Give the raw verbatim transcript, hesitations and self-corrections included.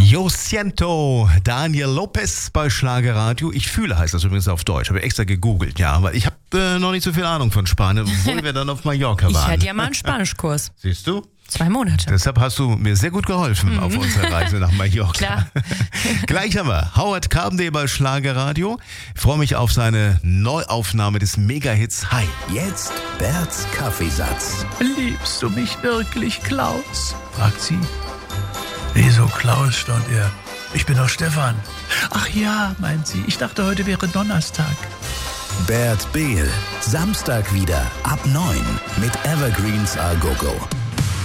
Yo siento, Daniel Lopez bei Schlagerradio. Ich fühle heißt das übrigens auf Deutsch. Habe extra gegoogelt, ja, weil ich habe äh, noch nicht so viel Ahnung von Spanien, obwohl wir dann auf Mallorca waren. Ich hatte ja mal einen Spanischkurs. Siehst du? Zwei Monate. Deshalb hast du mir sehr gut geholfen mhm. auf unserer Reise nach Mallorca. Klar. Gleich haben wir Howard Carpendale bei Schlagerradio. Ich freue mich auf seine Neuaufnahme des Mega-Hits Hi. Jetzt Berts Kaffeesatz. Liebst du mich wirklich, Klaus? Fragt sie. Wieso Klaus, staunt er. Ich bin doch Stefan. Ach ja, meint sie. Ich dachte, heute wäre Donnerstag. Bert Behl. Samstag wieder ab neun mit Evergreens A Go Go.